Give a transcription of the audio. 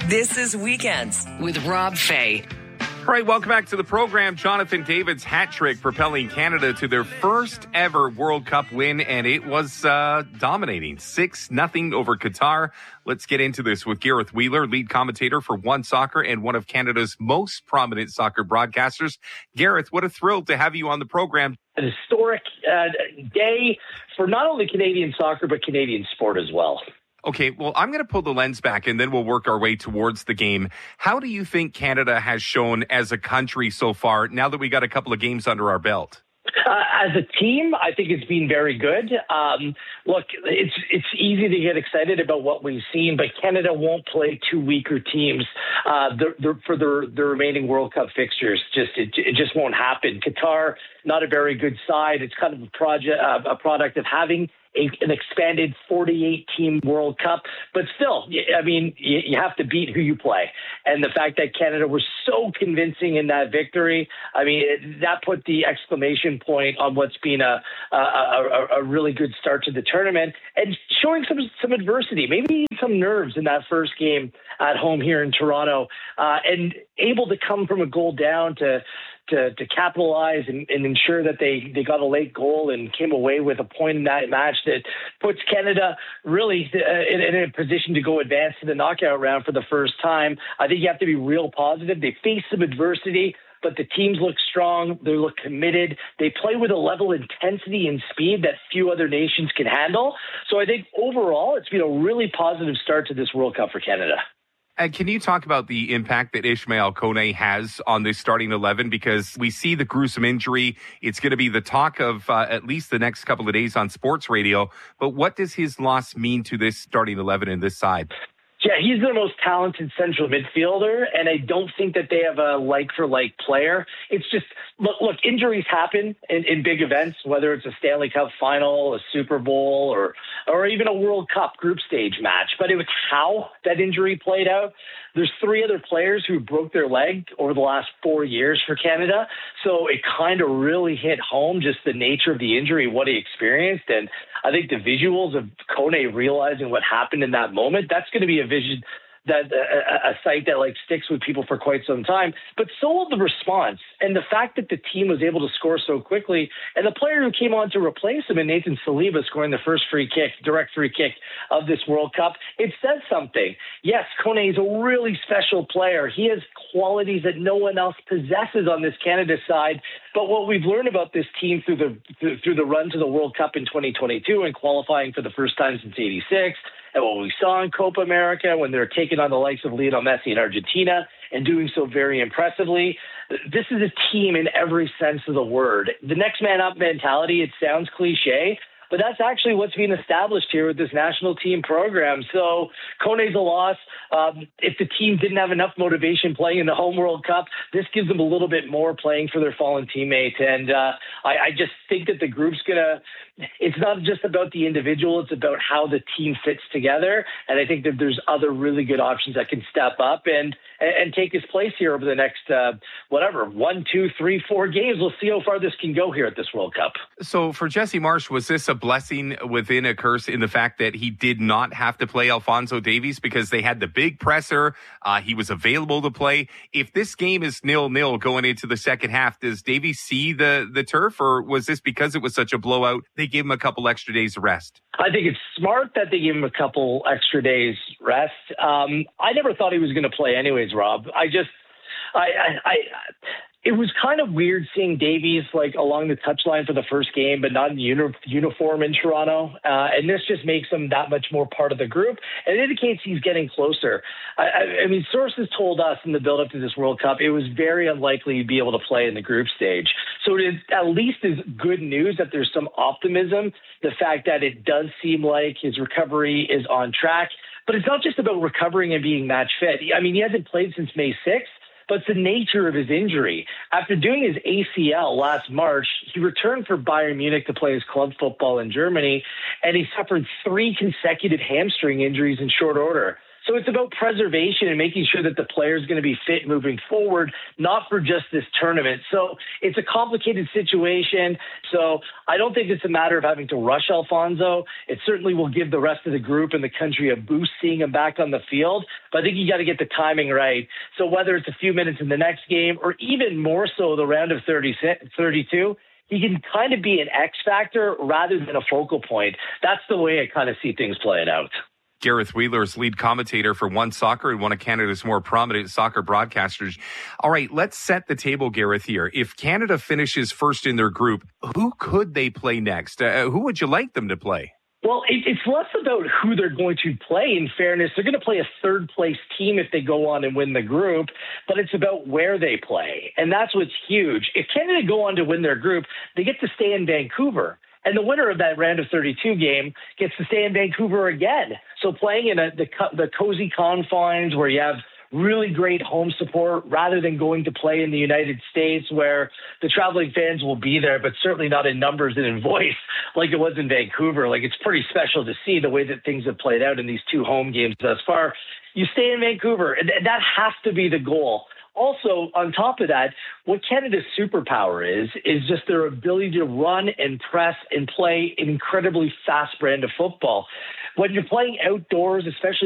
This is Weekends with Rob Fay. All right, welcome back to the program. Jonathan David's hat trick propelling Canada to their first ever World Cup win, and it was dominating 6-0 over Qatar. Let's get into this with Gareth Wheeler, lead commentator for One Soccer and one of Canada's most prominent soccer broadcasters. Gareth, what a thrill to have you on the program. An historic day for not only Canadian soccer, but Canadian sport as well. Okay, well, I'm going to pull the lens back and then we'll work our way towards the game. How do you think Canada has shown as a country so far, now that we got a couple of games under our belt? As a team, I think it's been very good. Look, it's easy to get excited about what we've seen, but Canada won't play two weaker teams for the remaining World Cup fixtures. It just won't happen. Qatar, not a very good side. It's kind of a product of having an expanded 48-team World Cup. But still, I mean, you have to beat who you play. And the fact that Canada was so convincing in that victory, I mean, that put the exclamation point on what's been a really good start to the tournament and showing some adversity, maybe some nerves in that first game at home here in Toronto, and able to come from a goal down to capitalize and ensure that they got a late goal and came away with a point in that match that puts Canada really in a position to go advance to the knockout round for the first time. I think you have to be real positive. They face some adversity, but the teams look strong. They look committed. They play with a level of intensity and speed that few other nations can handle. So I think overall, it's been a really positive start to this World Cup for Canada. And can you talk about the impact that Ismaël Koné has on this starting 11? Because we see the gruesome injury. It's going to be the talk of at least the next couple of days on sports radio. But what does his loss mean to this starting 11 and this side? Yeah, he's the most talented central midfielder, and I don't think that they have a like-for-like player. It's just, look, injuries happen in big events, whether it's a Stanley Cup final, a Super Bowl, or even a World Cup group stage match. But it was how that injury played out. There's 3 other players who broke their leg over the last 4 years for Canada, so it kind of really hit home, just the nature of the injury, what he experienced, and I think the visuals of Koné realizing what happened in that moment, that's going to be a vision that a sight that like sticks with people for quite some time. But so will the response and the fact that the team was able to score so quickly, and the player who came on to replace him, and Nathan Saliba, scoring the first direct free kick of this World Cup, it says something. Yes, Koné is a really special player. He has qualities that no one else possesses on this Canada side. But what we've learned about this team through the run to the World Cup in 2022 and qualifying for the first time since '86, and what we saw in Copa America when they're taking on the likes of Lionel Messi in Argentina and doing so very impressively, this is a team in every sense of the word. The next man up mentality, it sounds cliche, but that's actually what's being established here with this national team program. So Koné's a loss. If the team didn't have enough motivation playing in the home World Cup, this gives them a little bit more playing for their fallen teammates. And I just think that the group's it's not just about the individual, it's about how the team fits together. And I think that there's other really good options that can step up and take his place here over the next, 1, 2, 3, 4 games. We'll see how far this can go here at this World Cup. So for Jesse Marsch, was this a blessing within a curse in the fact that he did not have to play Alphonso Davies because they had the big presser? He was available to play. If this game is 0-0 going into the second half, does Davies see the turf, or was this because it was such a blowout, they gave him a couple extra days of rest? I think it's smart that they gave him a couple extra days rest. I never thought he was going to play anyways, Rob. It was kind of weird seeing Davies along the touchline for the first game, but not in uniform in Toronto. And this just makes him that much more part of the group. And it indicates he's getting closer. I mean, sources told us in the build-up to this World Cup, it was very unlikely he'd be able to play in the group stage. So it at least is good news that there's some optimism. The fact that it does seem like his recovery is on track. But it's not just about recovering and being match fit. I mean, he hasn't played since May 6th. But it's the nature of his injury. After doing his ACL last March, he returned for Bayern Munich to play his club football in Germany, and he suffered 3 consecutive hamstring injuries in short order. So it's about preservation and making sure that the player is going to be fit moving forward, not for just this tournament. So it's a complicated situation. So I don't think it's a matter of having to rush Alfonso. It certainly will give the rest of the group and the country a boost seeing him back on the field. But I think you got to get the timing right. So whether it's a few minutes in the next game or even more so the round of 32, he can kind of be an X factor rather than a focal point. That's the way I kind of see things playing out. Gareth Wheeler is lead commentator for One Soccer and one of Canada's more prominent soccer broadcasters. All right, let's set the table, Gareth, here. If Canada finishes first in their group, who could they play next? Who would you like them to play? Well, it's less about who they're going to play. In fairness, they're going to play a third-place team if they go on and win the group, but it's about where they play, and that's what's huge. If Canada go on to win their group, they get to stay in Vancouver. And the winner of that round of 32 game gets to stay in Vancouver again. So playing in the cozy confines where you have really great home support rather than going to play in the United States where the traveling fans will be there, but certainly not in numbers and in voice like it was in Vancouver. Like, it's pretty special to see the way that things have played out in these two home games thus far. You stay in Vancouver, and that has to be the goal. Also, on top of that, what Canada's superpower is just their ability to run and press and play an incredibly fast brand of football. When you're playing outdoors, especially